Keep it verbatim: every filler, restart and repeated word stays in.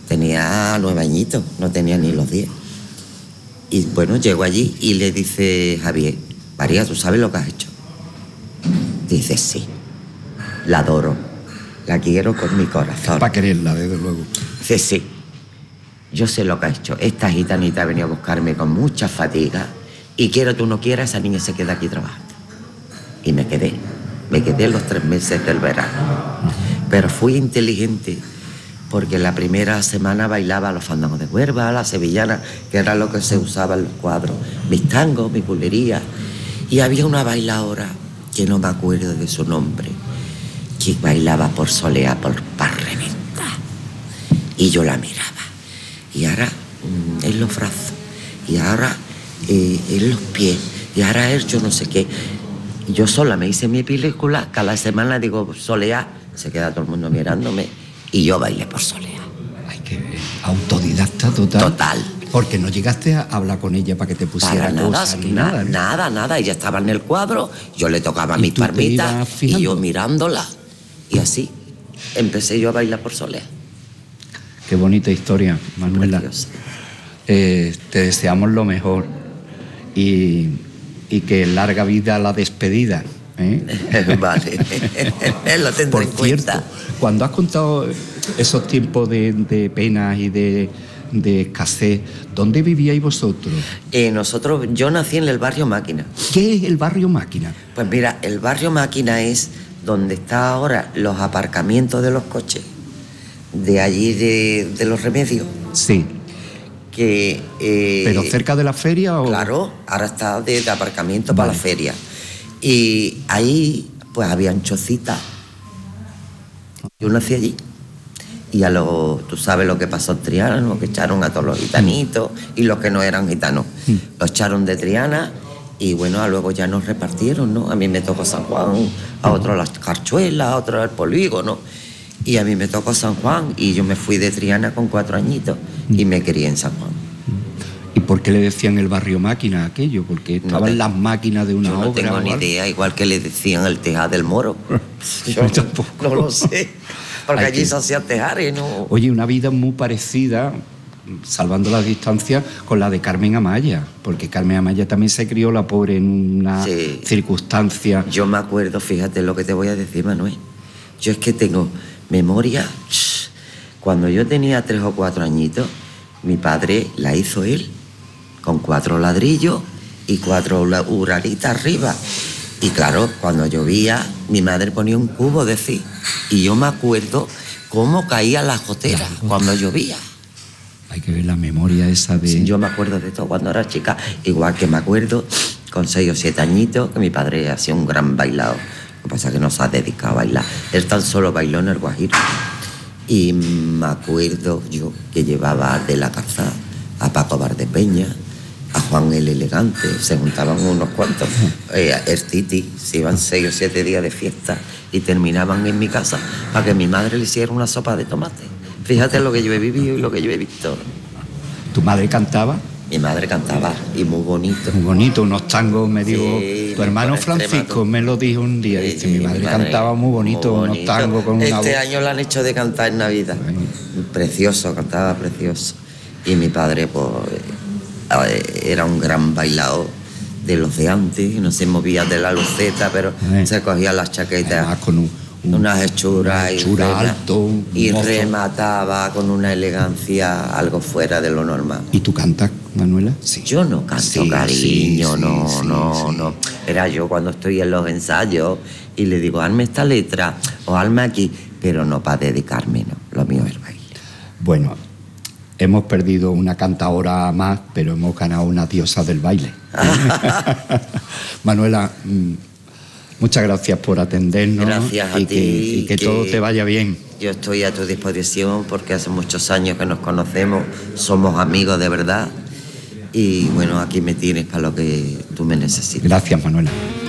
Tenía nueve añitos, no tenía ni los diez. Y bueno, llego allí y le dice Javier, María, ¿tú sabes lo que has hecho? Dice, sí, la adoro, la quiero con mi corazón. Para quererla, desde luego. Dice, sí, yo sé lo que ha hecho. Esta gitanita ha venido a buscarme con mucha fatiga y quiero tú no quieras, esa niña se queda aquí trabajando. Y me quedé, me quedé los tres meses del verano. Pero fui inteligente porque la primera semana bailaba los fandangos de Huelva, la sevillana, que era lo que se usaba en los cuadros, mis tangos, mi bulería. Y había una bailadora, que no me acuerdo de su nombre, que bailaba por soleá, por par reventar. Y yo la miraba. Y ahora mmm, en los brazos, y ahora eh, en los pies, y ahora él yo no sé qué. Y yo sola me hice mi película, cada semana digo soleá, se queda todo el mundo mirándome, y yo bailé por soleá. Hay que ver, autodidacta total. Total. Porque no llegaste a hablar con ella para que te pusiera para nada, cosas ni na, nada, ¿no? Nada, nada. Ella estaba en el cuadro, yo le tocaba mis palmitas y yo mirándola. Y así empecé yo a bailar por soleá. Qué bonita historia, Manuela. Eh, te deseamos lo mejor y, y que larga vida la despedida. ¿eh? Vale, lo tendré Por en cuenta. cierto, cuando has contado esos tiempos de, de penas y de, de escasez, ¿dónde vivíais vosotros? Eh, nosotros, yo nací en el barrio Máquina. ¿Qué es el barrio Máquina? Pues mira, el barrio Máquina es donde están ahora los aparcamientos de los coches, de allí de, de los Remedios. Sí. Que, eh, ¿Pero cerca de la feria o...? Claro, ahora está de, de aparcamiento vale. Para la feria. Y ahí, pues, habían chocitas. Yo nací allí. Y a los, tú sabes lo que pasó en Triana, ¿no? Que echaron a todos los gitanitos y los que no eran gitanos. Mm. Los echaron de Triana y, bueno, luego ya nos repartieron, ¿no? A mí me tocó San Juan, a otros las Carchuelas, a otros el Polígono. Y a mí me tocó San Juan y yo me fui de Triana con cuatro añitos y me crié en San Juan. ¿Y por qué le decían el barrio Máquina aquello? Porque estaban no te, las máquinas de una yo no obra. No tengo ni idea, igual que le decían el Tejar del Moro. Yo tampoco no lo sé, porque Hay allí que... se hacía tejar y no... Oye, una vida muy parecida, salvando las distancias, con la de Carmen Amaya, porque Carmen Amaya también se crió la pobre en una sí. circunstancia... Yo me acuerdo, fíjate lo que te voy a decir, Manuel. Yo es que tengo memoria... Cuando yo tenía tres o cuatro añitos, mi padre la hizo él, con cuatro ladrillos y cuatro uralitas arriba. Y claro, cuando llovía, mi madre ponía un cubo de cis. Y yo me acuerdo cómo caía la gotera cuando llovía. Hay que ver la memoria esa de... Sí, yo me acuerdo de todo cuando era chica. Igual que me acuerdo, con seis o siete añitos, que mi padre hacía un gran bailado. Lo que pasa es que no se ha dedicado a bailar. Él tan solo bailó en el Guajiro. Y me acuerdo yo que llevaba de la Calzada a Paco Valdepeña, a Juan el Elegante, se juntaban unos cuantos, eh, el Titi, se iban seis o siete días de fiesta y terminaban en mi casa para que mi madre le hiciera una sopa de tomate. Fíjate lo que yo he vivido y lo que yo he visto. ¿Tu madre cantaba? Mi madre cantaba y muy bonito. Muy bonito, unos tangos, me dijo, sí, tu hermano Francisco me lo dijo un día, dice, sí, mi, madre mi madre cantaba muy bonito, muy bonito. Unos tangos con este una voz. Este año la han hecho de cantar en Navidad. Ay. Precioso, cantaba precioso. Y mi padre, pues, era un gran bailador de los de antes, no se movía de la luceta, pero Ay. se cogía las chaquetas. Además, con un, un, unas hechuras hechura y, alto, y remataba con una elegancia algo fuera de lo normal. ¿Y tú cantas, Manuela? Sí. Yo no canto, sí, cariño, sí, no, sí, no, sí. no. Era yo cuando estoy en los ensayos y le digo, hazme esta letra o hazme aquí, pero no para dedicarme, no. Lo mío es el baile. Bueno, hemos perdido una cantadora más, pero hemos ganado una diosa del baile. Manuela, muchas gracias por atendernos. Gracias a y ti. Que, y que, que todo te vaya bien. Yo estoy a tu disposición porque hace muchos años que nos conocemos, somos amigos de verdad. Y bueno, aquí me tienes para lo que tú me necesites. Gracias, Manuela.